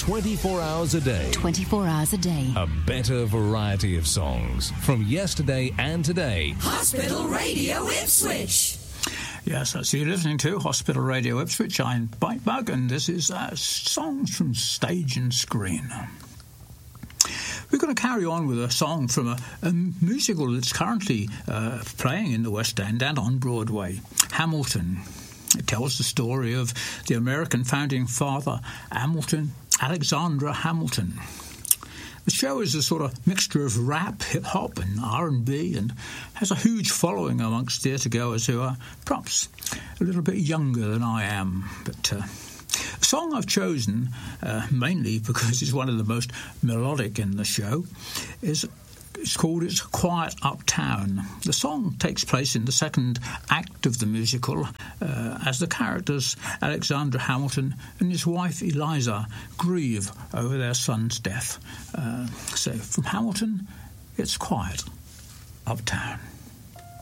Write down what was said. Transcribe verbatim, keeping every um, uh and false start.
twenty-four hours a day. twenty-four hours a day. A better variety of songs from yesterday and today. Hospital Radio Ipswich. Yes, that's you listening to Hospital Radio Ipswich. I'm Mike Bug, and this is uh, songs from stage and screen. We're going to carry on with a song from a, a musical that's currently uh, playing in the West End and on Broadway, Hamilton. It tells the story of the American founding father, Hamilton, Alexander Hamilton. The show is a sort of mixture of rap, hip-hop and R and B and has a huge following amongst theatre-goers who are perhaps a little bit younger than I am. But uh, the song I've chosen, uh, mainly because it's one of the most melodic in the show, is it's called It's Quiet Uptown. The song takes place in the second act of the musical uh, as the characters Alexander Hamilton and his wife Eliza grieve over their son's death. Uh, so from Hamilton, It's Quiet Uptown.